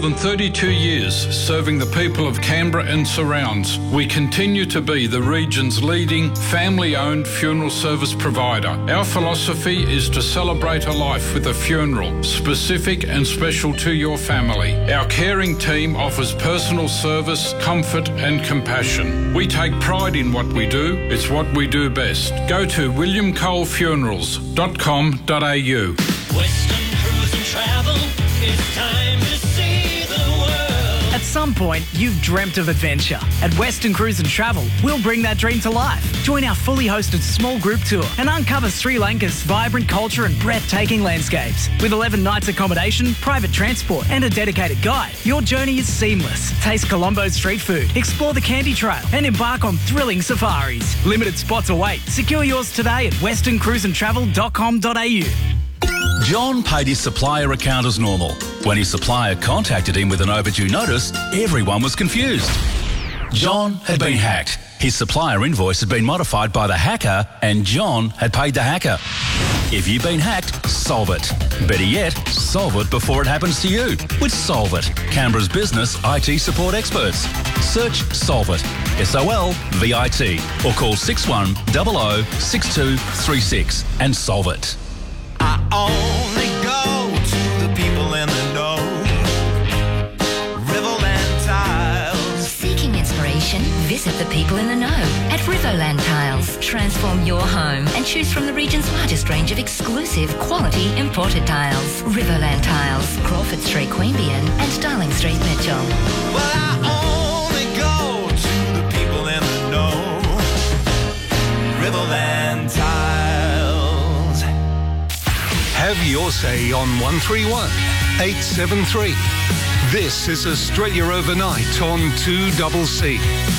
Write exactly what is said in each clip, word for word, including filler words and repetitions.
than thirty-two years serving the people of Canberra and surrounds, we continue to be the region's leading family-owned funeral service provider. Our philosophy is to celebrate a life with a funeral, specific and special to your family. Our caring team offers personal service, comfort and compassion. We take pride in what we do. It's what we do best. Go to william cole funerals dot com dot a u. Western Cruise and Travel, it's time to see the world. At some point, you've dreamt of adventure. At Western Cruise and Travel, we'll bring that dream to life. Join our fully hosted small group tour and uncover Sri Lanka's vibrant culture and breathtaking landscapes. With eleven nights accommodation, private transport and a dedicated guide, your journey is seamless. Taste Colombo's street food, explore the Candy Trail and embark on thrilling safaris. Limited spots await. Secure yours today at western cruise and travel dot com dot a u. John paid his supplier account as normal. When his supplier contacted him with an overdue notice, everyone was confused. John had been hacked. His supplier invoice had been modified by the hacker and John had paid the hacker. If you've been hacked, solve it. Better yet, solve it before it happens to you with Solve It, Canberra's business I T support experts. Search Solve It, S O L V I T, or call six one zero zero six two three six and solve it. I only go to the people in the know. Riverland Tiles. Seeking inspiration? Visit the people in the know at Riverland Tiles. Transform your home and choose from the region's largest range of exclusive quality imported tiles. Riverland Tiles, Crawford Street, Queanbeyan and Darling Street, Mitchell. Well, I only go to the people in the know. Riverland Tiles. Have your say on one three one eight seven three. This is Australia Overnight on two C C.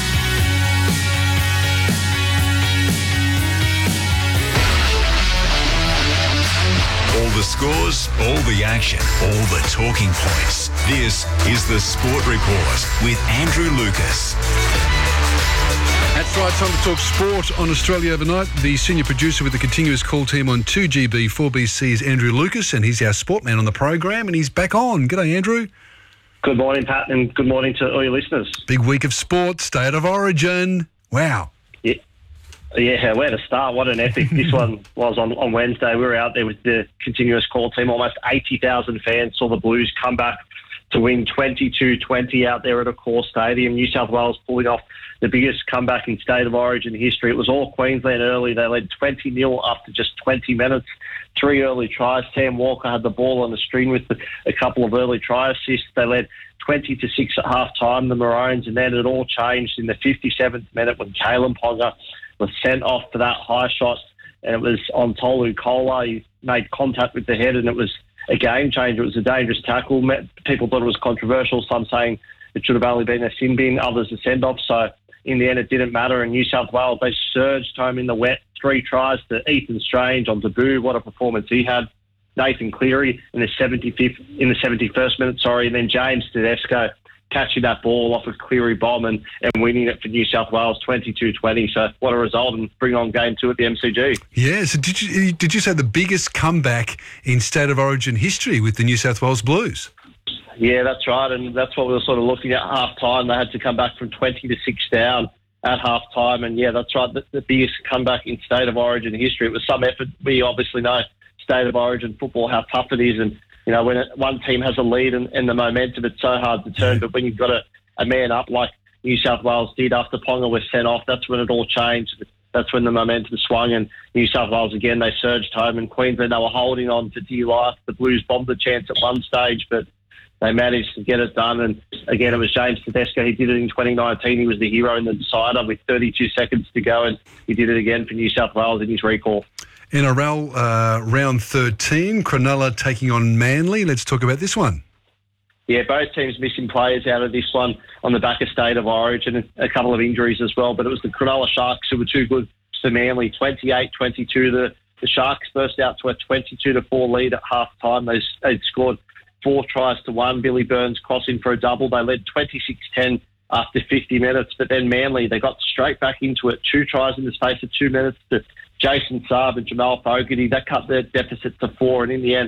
All the scores, all the action, all the talking points. This is the Sport Report with Andrew Lucas. That's right, time to talk sport on Australia Overnight. The senior producer with the continuous call team on two G B, four B C is Andrew Lucas, and he's our sport man on the program, and he's back on. G'day, Andrew. Good morning, Pat, and good morning to all your listeners. Big week of sport, State of Origin. Wow. Yeah, yeah where to start? What an epic this one was on, on Wednesday. We were out there with the continuous call team. Almost eighty thousand fans saw the Blues come back to win twenty-two twenty out there at Accor Stadium. New South Wales pulling off the biggest comeback in State of Origin history. It was all Queensland early. They led twenty nil after just twenty minutes. Three early tries. Sam Walker had the ball on the string with a couple of early try assists. They led twenty to six at half time, the Maroons, and then it all changed in the fifty-seventh minute when Kalen Ponga was sent off for that high shot, and it was on Tolu Kola. He made contact with the head, and it was a game changer. It was a dangerous tackle. People thought it was controversial, some saying it should have only been a sin bin, others a send-off. So in the end, it didn't matter. And New South Wales, they surged home in the wet. Three tries to Ethan Strange on debut. What a performance he had. Nathan Cleary in the seventy-fifth, in the seventy-first minute, sorry, and then James Tedesco catching that ball off a Cleary bomb and, and winning it for New South Wales twenty-two twenty. So what a result, and bring on game two at the M C G. Yeah, so did you, did you say the biggest comeback in State of Origin history with the New South Wales Blues? Yeah, that's right, and that's what we were sort of looking at half-time. They had to come back from twenty to six down at half-time, and yeah, that's right, the, the biggest comeback in State of Origin history. It was some effort. We obviously know State of Origin football, how tough it is, and you know, when it, one team has a lead and, and the momentum, it's so hard to turn. But when you've got a, a man up like New South Wales did after Ponga was sent off, that's when it all changed. That's when the momentum swung, and New South Wales, again, they surged home. And Queensland, they were holding on to dear life. The Blues bombed the chance at one stage, but they managed to get it done. And again, it was James Tedesco. He did it in twenty nineteen. He was the hero in the decider with thirty-two seconds to go, and he did it again for New South Wales in his recall. N R L uh, round thirteen, Cronulla taking on Manly. Let's talk about this one. Yeah, both teams missing players out of this one on the back of State of Origin, and a couple of injuries as well. But it was the Cronulla Sharks who were too good for Manly, twenty-eight twenty-two. The, the Sharks burst out to a twenty-two to four lead at half time. They, they'd scored four tries to one. Billy Burns crossing for a double. They led twenty-six ten after fifty minutes. But then Manly, they got straight back into it. Two tries in the space of two minutes to Jason Saab and Jamal Fogarty. That cut their deficit to four, and in the end,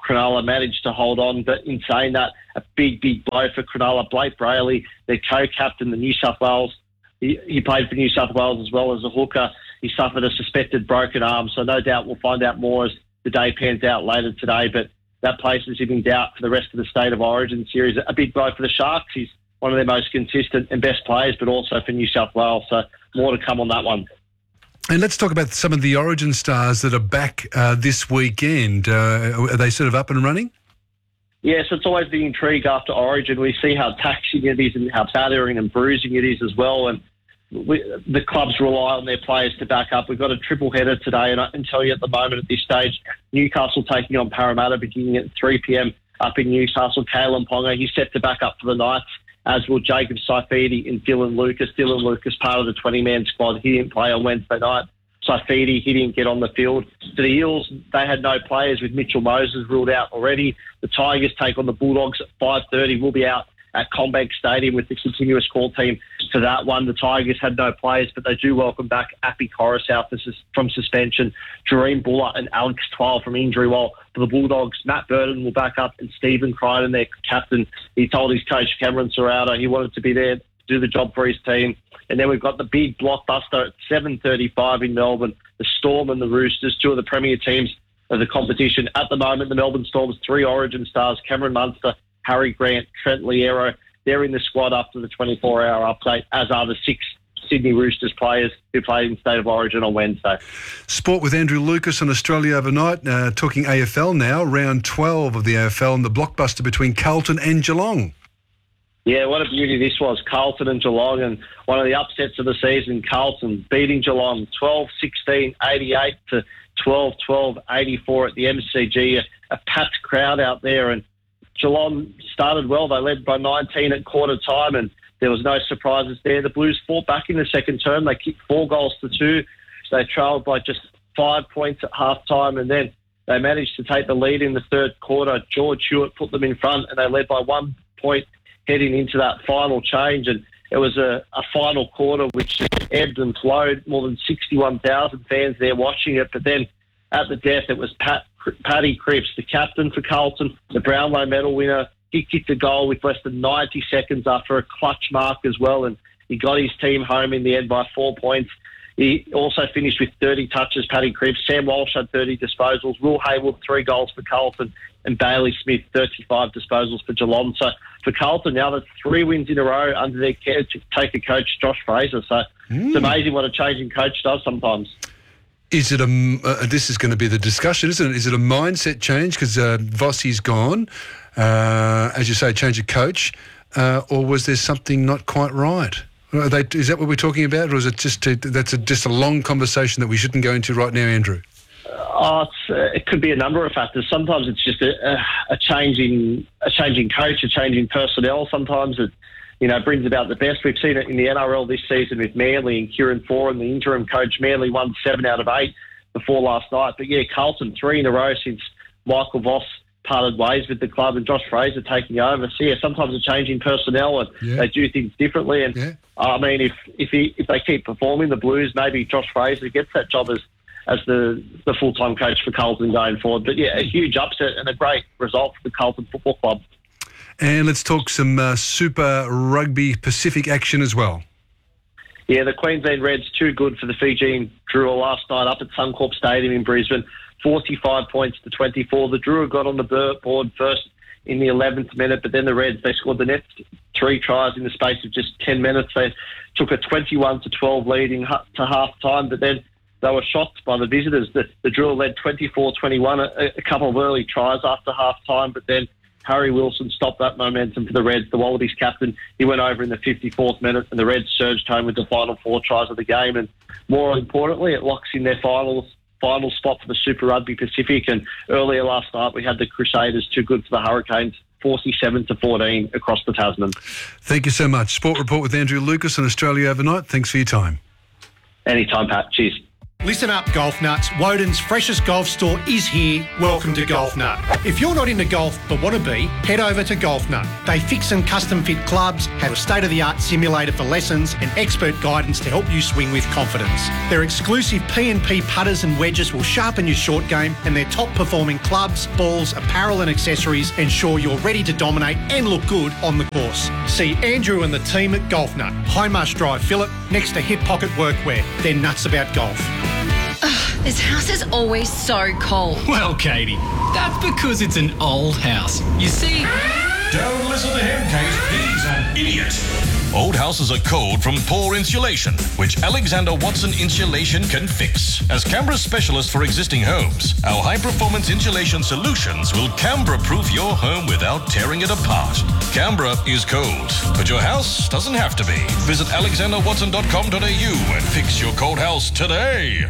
Cronulla managed to hold on. But in saying that, a big, big blow for Cronulla. Blake Brayley, their co-captain, the New South Wales, he, he played for New South Wales as well as a hooker. He suffered a suspected broken arm, so no doubt we'll find out more as the day pans out later today. But that places him in doubt for the rest of the State of Origin series. A big blow for the Sharks. He's one of their most consistent and best players, but also for New South Wales. So more to come on that one. And let's talk about some of the Origin stars that are back uh, this weekend. Uh, are they sort of up and running? Yes, it's always the intrigue after Origin. We see how taxing it is and how battering and bruising it is as well. And we, the clubs rely on their players to back up. We've got a triple header today, and I can tell you at the moment at this stage, Newcastle taking on Parramatta beginning at three p.m. up in Newcastle. Kalen Ponga, he's set to back up for the Knights, as will Jacob Saifidi and Dylan Lucas. Dylan Lucas, part of the twenty-man squad. He didn't play on Wednesday night. Saifidi, he didn't get on the field. For the Eels, they had no players with Mitchell Moses ruled out already. The Tigers take on the Bulldogs at five thirty. We'll be out at CommBank Stadium with the continuous call team for that one. The Tigers had no players, but they do welcome back Appy Coruscant from suspension, Jareem Buller and Alex Twile from injury, while for the Bulldogs, Matt Burton will back up and Stephen Crichton, their captain. He told his coach, Cameron Serrata, he wanted to be there to do the job for his team. And then we've got the big blockbuster at seven thirty-five in Melbourne, the Storm and the Roosters, two of the premier teams of the competition. At the moment, the Melbourne Storm's three Origin stars, Cameron Munster, Harry Grant, Trent Liero, they're in the squad after the twenty-four hour update, as are the six Sydney Roosters players who played in State of Origin on Wednesday. Sport with Andrew Lucas on Australia Overnight, uh, talking A F L now, round twelve of the A F L and the blockbuster between Carlton and Geelong. Yeah, what a beauty this was, Carlton and Geelong, and one of the upsets of the season, Carlton beating Geelong twelve sixteen eighty-eight to twelve twelve eighty-four at the M C G, a, a packed crowd out there, and Geelong started well. They led by nineteen at quarter time, and there was no surprises there. The Blues fought back in the second term. They kicked four goals to two. So they trailed by just five points at half time, and then they managed to take the lead in the third quarter. George Hewitt put them in front, and they led by one point heading into that final change. And it was a, a final quarter which ebbed and flowed. More than sixty-one thousand fans there watching it. But then at the death, it was Pat, Paddy Cripps, the captain for Carlton, the Brownlow medal winner. He kicked a goal with less than ninety seconds after a clutch mark as well, and he got his team home in the end by four points. He also finished with thirty touches, Paddy Cripps. Sam Walsh had thirty disposals. Will Hayward, three goals for Carlton, and Bailey Smith, thirty-five disposals for Geelong. So for Carlton now, that's three wins in a row under their caretaker coach, Josh Fraser. So mm. it's amazing what a changing coach does sometimes. Is it a, uh, this is going to be the discussion, isn't it? Is it a mindset change because uh, Vossi's gone, uh, as you say, change of coach, uh, or was there something not quite right? Are they, is that what we're talking about, or is it just a, that's a, just a long conversation that we shouldn't go into right now, Andrew? Oh, it's, uh, it could be a number of factors. Sometimes it's just a, a, a changing a changing coach, a changing personnel. Sometimes it, you know, brings about the best. We've seen it in the N R L this season with Manly and Kieran Foran, the interim coach. Manly won seven out of eight before last night. But yeah, Carlton three in a row since Michael Voss parted ways with the club and Josh Fraser taking over. So yeah, sometimes a changing personnel and yeah. they do things differently. And yeah. I mean, if if he, if they keep performing, the Blues, maybe Josh Fraser gets that job as as the, the full-time coach for Carlton going forward. But yeah, a huge upset and a great result for the Carlton Football Club. And let's talk some uh, Super Rugby Pacific action as well. Yeah, the Queensland Reds too good for the Fijian Drua last night up at Suncorp Stadium in Brisbane. forty-five points to twenty-four. The Drua got on the board first in the eleventh minute, but then the Reds, they scored the next three tries in the space of just ten minutes. They took a twenty-one to twelve lead in, to half-time, but then they were shocked by the visitors. The, the Drua led twenty-four twenty-one, a, a couple of early tries after half-time, but then Harry Wilson stopped that momentum for the Reds. The Wallabies captain, he went over in the fifty-fourth minute, and the Reds surged home with the final four tries of the game. And more importantly, it locks in their finals, final spot for the Super Rugby Pacific. And earlier last night, we had the Crusaders too good for the Hurricanes, forty-seven to fourteen across the Tasman. Thank you so much. Sport Report with Andrew Lucas on Australia Overnight. Thanks for your time. Anytime, Pat. Cheers. Listen up, golf nuts. Woden's freshest golf store is here. Welcome to Golf Nut. If you're not into golf but want to be, head over to Golf Nut. They fix and custom fit clubs, have a state-of-the-art simulator for lessons and expert guidance to help you swing with confidence. Their exclusive P and P putters and wedges will sharpen your short game, and their top-performing clubs, balls, apparel and accessories ensure you're ready to dominate and look good on the course. See Andrew and the team at Golf Nut, High Marsh Drive, Phillip, next to Hip Pocket Workwear. They're nuts about golf. Ugh, this house is always so cold. Well, Katie, that's because it's an old house. You see... Don't listen to him, Kate. He's an idiot. Old houses are cold from poor insulation, which Alexander Watson Insulation can fix. As Canberra's specialist for existing homes, our high-performance insulation solutions will Canberra-proof your home without tearing it apart. Canberra is cold, but your house doesn't have to be. Visit alexander watson dot com dot a u and fix your cold house today.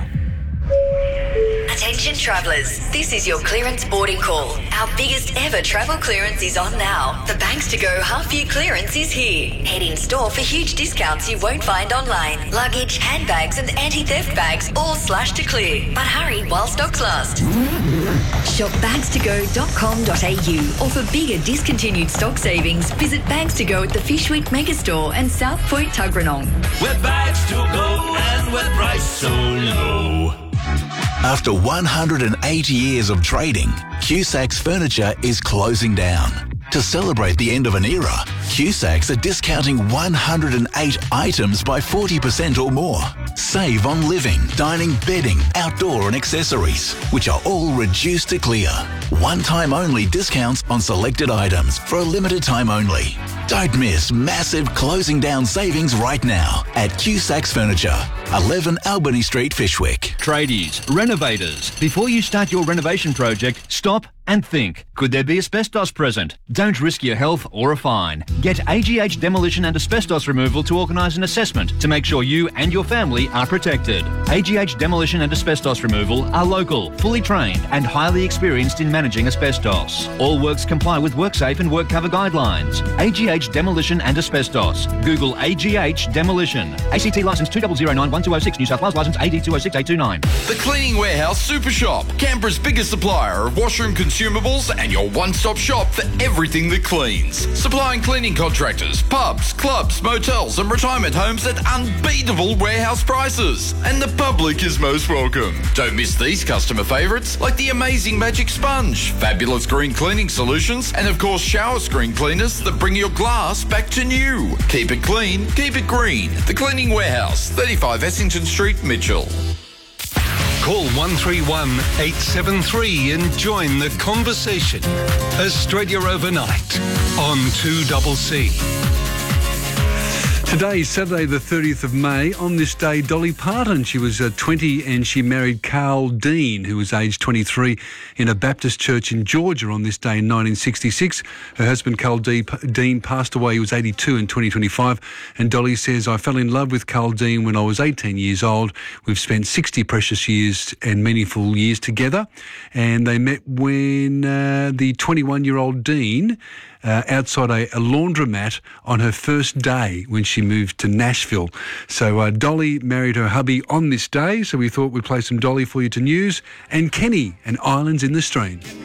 Attention travellers, this is your clearance boarding call. Our biggest ever travel clearance is on now. The Banks to Go half year clearance is here. Head in store for huge discounts you won't find online. Luggage, handbags and anti-theft bags all slashed to clear. But hurry while stocks last. Shop bags to go dot com dot a u, or for bigger discontinued stock savings, visit Bags to Go at the Fishweek Megastore and South Point Tuggeranong. We're bags to go and we're priced so low. After one hundred eighty years of trading, Cusacks Furniture is closing down. To celebrate the end of an era, Cusacks are discounting one hundred eight items by forty percent or more. Save on living, dining, bedding, outdoor and accessories, which are all reduced to clear. One-time only discounts on selected items for a limited time only. Don't miss massive closing down savings right now at Cusacks Furniture, eleven Albany Street, Fishwick. Tradies, renovators, before you start your renovation project, stop and think. Could there be asbestos present? Don't risk your health or a fine. Get A G H Demolition and Asbestos Removal to organise an assessment to make sure you and your family are protected. A G H Demolition and Asbestos Removal are local, fully trained and highly experienced in managing asbestos. All works comply with WorkSafe and WorkCover guidelines. A G H Demolition and Asbestos. Google A G H Demolition. A C T licence two zero zero nine one two zero six, New South Wales licence A D two zero six eight two nine. The Cleaning Warehouse Super Shop, Canberra's biggest supplier of washroom consumables and your one-stop shop for everything that cleans. Supplying cleaning contractors, pubs, clubs, motels and retirement homes at unbeatable warehouse prices. And the public is most welcome. Don't miss these customer favourites like the amazing Magic Sponge, fabulous green cleaning solutions and of course shower screen cleaners that bring your glass back to new. Keep it clean, keep it green. The Cleaning Warehouse, thirty-five Essington Street, Mitchell. Call one three one, eight seven three and join the conversation. Australia Overnight on two C C. Today is Saturday the thirtieth of May. On this day, Dolly Parton, she was uh, twenty and she married Carl Dean, who was aged twenty-three, in a Baptist church in Georgia on this day in nineteen sixty-six. Her husband, Carl D- Dean, passed away. He was eighty-two in twenty twenty-five. And Dolly says, I fell in love with Carl Dean when I was eighteen years old. We've spent sixty precious years and meaningful years together. And they met when uh, the twenty-one-year-old Dean Uh, outside a, a laundromat on her first day when she moved to Nashville. So uh, Dolly married her hubby on this day, so we thought we'd play some Dolly for you to news. And Kenny and Islands in the Stream.